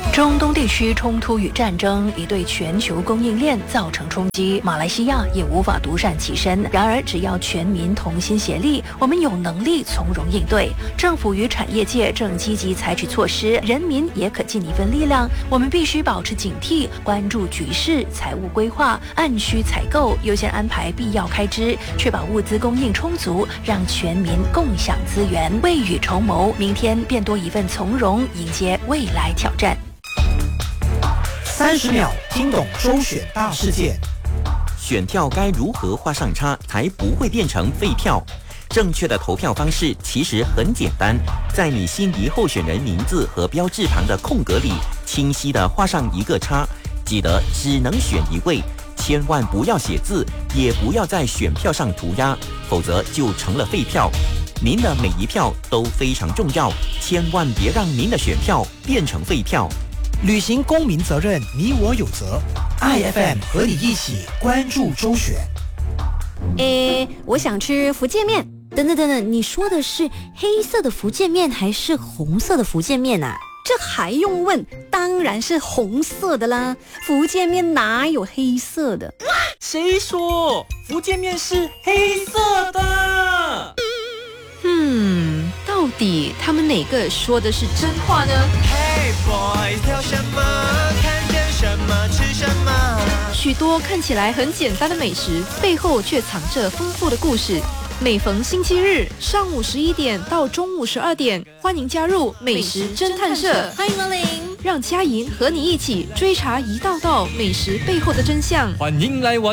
中东地区冲突与战争已对全球供应链造成冲击，马来西亚也无法独善其身。然而，只要全民同心协力，我们有能力从容应对。政府与产业界正积极采取措施，人民也可尽一份力量。我们必须保持警惕，关注局势，财务规划，按需采购，优先安排必要开支，确保物资供应充足，让全民共享资源，未雨绸缪，明天便多一份从容，迎接未来挑战。 30秒听懂周选大事件。 选票该如何画上叉才不会变成废票？正确的投票方式其实很简单，在你心仪候选人名字和标志旁的空格里，清晰地画上一个叉。记得只能选一位，千万不要写字，也不要在选票上涂鸦，否则就成了废票。您的每一票都非常重要，千万别让您的选票变成废票。 履行公民责任，你我有责。IFM 和你一起关注周选。 我想吃福建面。等等，你说的是黑色的福建面还是红色的福建面啊？ 这还用问？当然是红色的啦！福建面哪有黑色的？ 谁说福建面是黑色的？ 到底他们哪个说的是真话呢？ Hey boys， 挑什么？看见什么吃什么？ 许多看起来很简单的美食，背后却藏着丰富的故事。每逢星期日上午11点到中午12点，欢迎加入美食侦探社， 欢迎光临， 让佳莹和你一起追查一道道美食背后的真相。 欢迎来玩。